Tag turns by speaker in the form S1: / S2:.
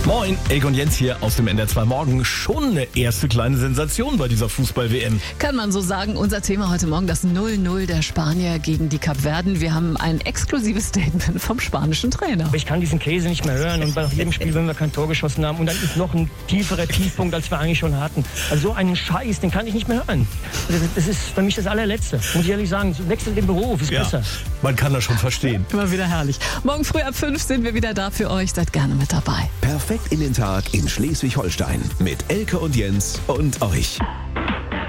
S1: Moin, Elke und Jens hier aus dem NDR 2 Morgen. Schon eine erste kleine Sensation bei dieser Fußball-WM.
S2: Kann man so sagen. Unser Thema heute Morgen, das 0-0 der Spanier gegen die Kapverden. Wir haben ein exklusives Statement vom spanischen Trainer.
S3: Ich kann diesen Käse nicht mehr hören und bei jedem Spiel, wenn wir kein Tor geschossen haben und dann ist noch ein tieferer Tiefpunkt, als wir eigentlich schon hatten. Also so einen Scheiß, den kann ich nicht mehr hören. Das ist für mich das Allerletzte. Muss ich ehrlich sagen, wechsel den Beruf, ist besser.
S1: Man kann das schon verstehen.
S2: Immer wieder herrlich. Morgen früh ab 5 sind wir wieder da für euch. Seid gerne mit dabei.
S4: Perfekt in den Tag in Schleswig-Holstein mit Elke und Jens und euch.